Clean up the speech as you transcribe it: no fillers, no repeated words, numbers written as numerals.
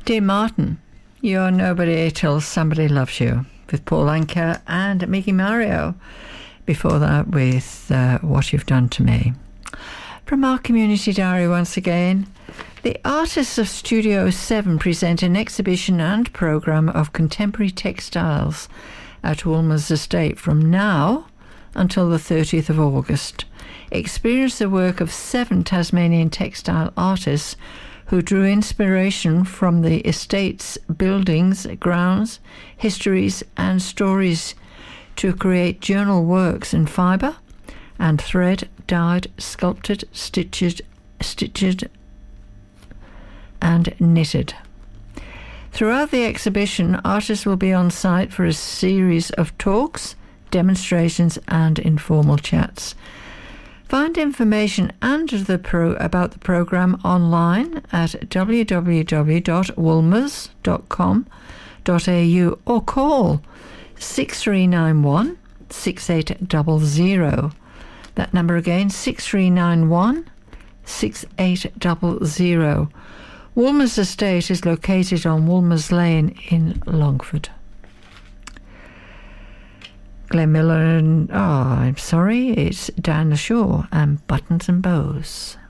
Dean Martin, You're Nobody Till Somebody Loves You, with Paul Anka and Mickey Mario. Before that with What You've Done to Me. From our community diary once again, the artists of Studio 7 present an exhibition and programme of contemporary textiles at Woolmer's Estate from now until the 30th of August. Experience the work of 7 Tasmanian textile artists who drew inspiration from the estate's buildings, grounds, histories and stories to create journal works in fibre and thread, dyed, sculpted, stitched and knitted. Throughout the exhibition, artists will be on site for a series of talks, demonstrations and informal chats. Find information and about the programme online at www.woolmers.com.au or call 6391 6800. That number again, 6391 6800. Woolmer's Estate is located on Woolmer's Lane in Longford. Glenn Miller and, I'm sorry, it's Diana Shaw and Buttons and Bows.